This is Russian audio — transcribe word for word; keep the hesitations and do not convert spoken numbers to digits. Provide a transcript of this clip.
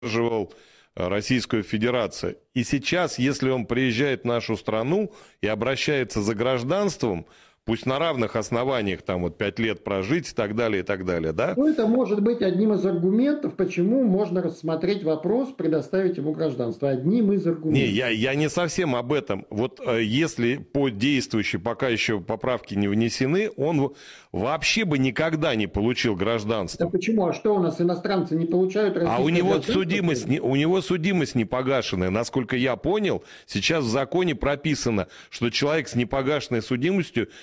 поддерживал Российскую Федерацию. И сейчас, если он приезжает в нашу страну и обращается за гражданством, пусть на равных основаниях, там вот пять лет прожить и так далее, и так далее, да? Ну, это может быть одним из аргументов, почему можно рассмотреть вопрос, предоставить ему гражданство. Одним из аргументов. Не, я, я не совсем об этом. Вот э, если по действующей, пока еще поправки не внесены, он вообще бы никогда не получил гражданство. Да почему? А что у нас иностранцы не получают российское А у него гражданство? судимость, не, у него судимость не погашенная. Насколько я понял, сейчас в законе прописано, что человек с непогашенной судимостью